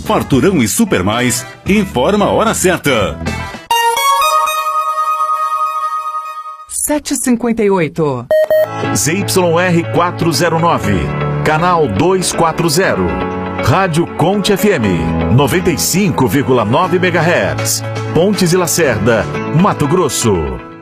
Farturão e Super Mais informa a hora certa. 7h58. ZYR 409, canal 240. Rádio Conte FM, 95,9 MHz. Pontes e Lacerda, Mato Grosso.